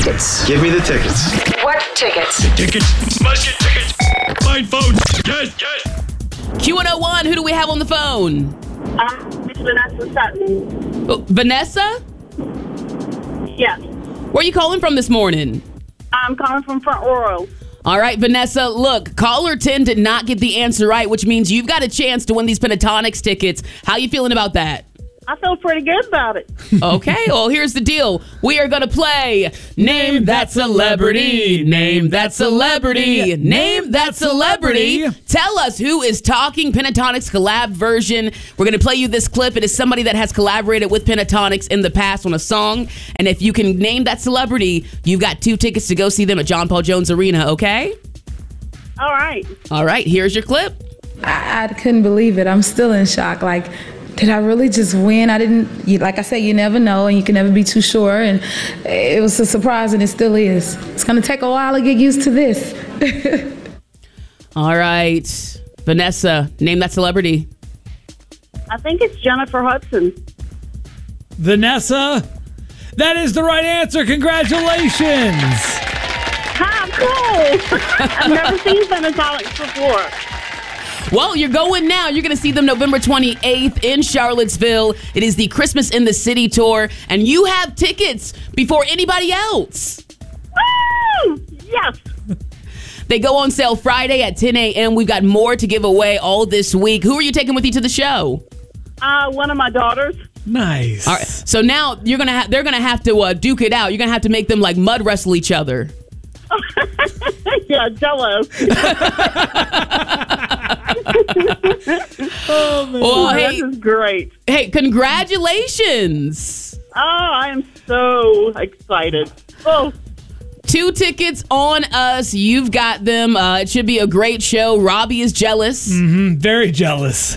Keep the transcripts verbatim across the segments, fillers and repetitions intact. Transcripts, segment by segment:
tickets. Give me the tickets. What tickets? Tickets. Must get tickets. Find phone. Yes, yes. Q one oh one, who do we have on the phone? Um, it's Vanessa Sutton. Oh, Vanessa? Yes. Where are you calling from this morning? I'm calling from Front Royal. All right, Vanessa, look, caller ten did not get the answer right, which means you've got a chance to win these Pentatonics tickets. How you feeling about that? I feel pretty good about it. Okay, well, here's the deal. We are going to play Name That Celebrity. Name That Celebrity. Name That Celebrity. Tell us who is talking Pentatonics collab version. We're going to play you this clip. It is somebody that has collaborated with Pentatonics in the past on a song. And if you can name that celebrity, you've got two tickets to go see them at John Paul Jones Arena, okay? All right. All right, here's your clip. I, I couldn't believe it. I'm still in shock. Like, did I really just win? I didn't, you, like I said, you never know and you can never be too sure. And it was a surprise and it still is. It's going to take a while to get used to this. All right. Vanessa, name that celebrity. I think it's Jennifer Hudson. Vanessa, that is the right answer. Congratulations. How cool. I've never seen Pentatonics before. Well, you're going now. You're going to see them November twenty-eighth in Charlottesville. It is the Christmas in the City tour, and you have tickets before anybody else. Woo! Yes. They go on sale Friday at ten a.m. We've got more to give away all this week. Who are you taking with you to the show? Uh, one of my daughters. Nice. All right. So now you're gonna ha- they're gonna have to uh, duke it out. You're gonna have to make them like mud wrestle each other. Yeah, Jello. Oh, man. Well, Oh, hey, this is great. Hey, congratulations. Oh, I am so excited. Oh. Two tickets on us. You've got them. Uh, it should be a great show. Robbie is jealous. Mm-hmm. Very jealous.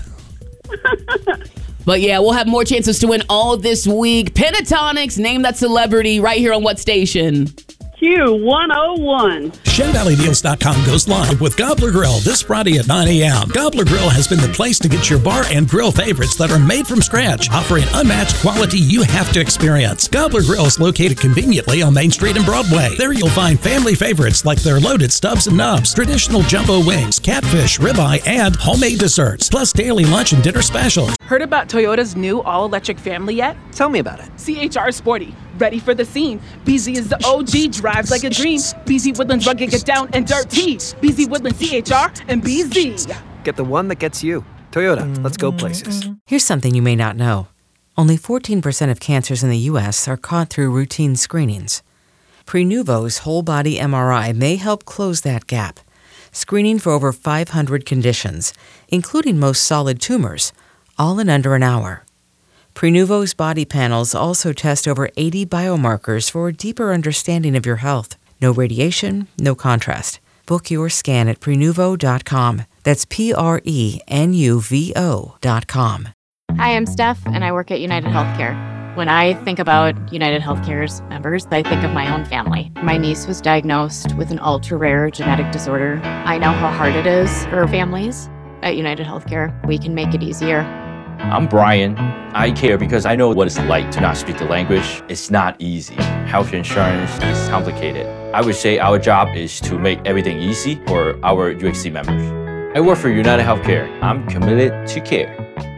But yeah, we'll have more chances to win all this week. Pentatonics, name that celebrity right here on what station? Q one oh one. Shen Valley Deals dot com goes live with Gobbler Grill this Friday at nine a.m. Gobbler Grill has been the place to get your bar and grill favorites that are made from scratch, offering unmatched quality you have to experience. Gobbler Grill is located conveniently on Main Street and Broadway. There you'll find family favorites like their loaded stubs and nubs, traditional jumbo wings, catfish, ribeye, and homemade desserts, plus daily lunch and dinner specials. Heard about Toyota's new all-electric family yet? Tell me about it. C H R Sporty. Ready for the scene. B Z is the O G, drives like a dream. B Z Woodlands rugged, get down and dirty. B Z Woodlands, C H R, and B Z. Get the one that gets you. Toyota, let's go places. Here's something you may not know. Only fourteen percent of cancers in the U S are caught through routine screenings. Prenuvo's whole body M R I may help close that gap. Screening for over five hundred conditions, including most solid tumors, all in under an hour. Prenuvo's body panels also test over eighty biomarkers for a deeper understanding of your health. No radiation, no contrast. Book your scan at Prenuvo dot com. That's P R E N U V O dot com. Hi, I'm Steph, and I work at United Healthcare. When I think about United Healthcare's members, I think of my own family. My niece was diagnosed with an ultra-rare genetic disorder. I know how hard it is for families. At United Healthcare, we can make it easier. I'm Brian. I care because I know what it's like to not speak the language. It's not easy. Health insurance is complicated. I would say our job is to make everything easy for our U H C members. I work for United Healthcare. I'm committed to care.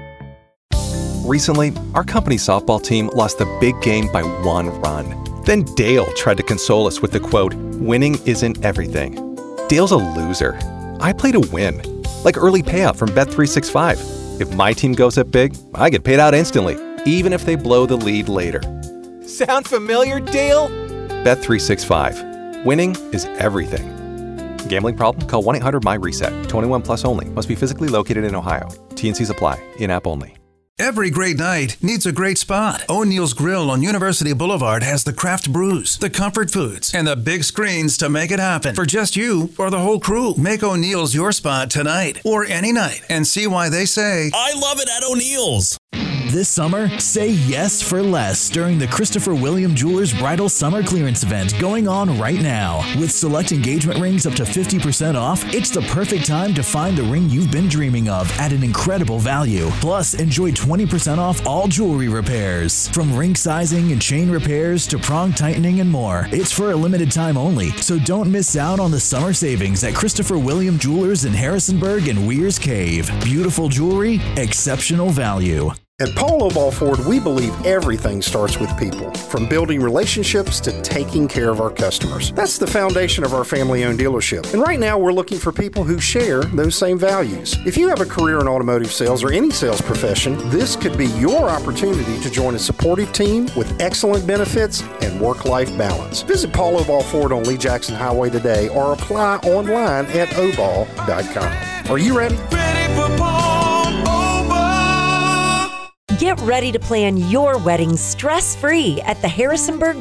Recently, our company's softball team lost the big game by one run. Then Dale tried to console us with the quote, "Winning isn't everything." Dale's a loser. I play to win, like early payout from Bet three sixty-five. If my team goes up big, I get paid out instantly, even if they blow the lead later. Sound familiar, Dale? Bet three sixty-five. Winning is everything. Gambling problem? Call one eight hundred M Y reset. twenty-one plus only. Must be physically located in Ohio. T and Cs apply. In-app only. Every great night needs a great spot. O'Neill's Grill on University Boulevard has the craft brews, the comfort foods, and the big screens to make it happen for just you or the whole crew. Make O'Neill's your spot tonight or any night and see why they say, I love it at O'Neill's. This summer, say yes for less during the Christopher William Jewelers Bridal Summer Clearance Event going on right now. With select engagement rings up to fifty percent off, it's the perfect time to find the ring you've been dreaming of at an incredible value. Plus, enjoy twenty percent off all jewelry repairs. From ring sizing and chain repairs to prong tightening and more. It's for a limited time only, so don't miss out on the summer savings at Christopher William Jewelers in Harrisonburg and Weir's Cave. Beautiful jewelry, exceptional value. At Paul Obal Ford, we believe everything starts with people, from building relationships to taking care of our customers. That's the foundation of our family-owned dealership. And right now, we're looking for people who share those same values. If you have a career in automotive sales or any sales profession, this could be your opportunity to join a supportive team with excellent benefits and work-life balance. Visit Paul Obal Ford on Lee Jackson Highway today or apply online at obal dot com. Are you ready? Ready for Paul Obal. Get ready to plan your wedding stress-free at the Harrisonburg